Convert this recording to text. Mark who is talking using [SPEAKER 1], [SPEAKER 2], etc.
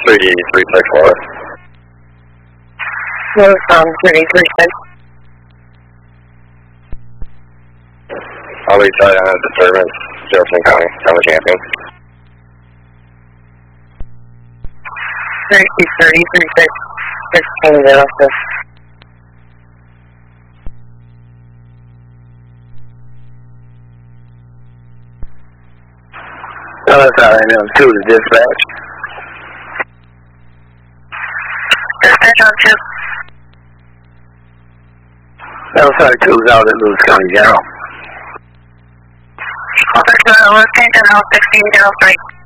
[SPEAKER 1] 3364.
[SPEAKER 2] From 336.
[SPEAKER 1] I'll be tied on a disturbance, Jefferson County, County Champion.
[SPEAKER 2] 3636, 1606.
[SPEAKER 3] That's RM2 to dispatch.
[SPEAKER 2] Dispatch on 2.
[SPEAKER 3] LSI 2 is out at Lewis County General.
[SPEAKER 2] Officer, location L1603.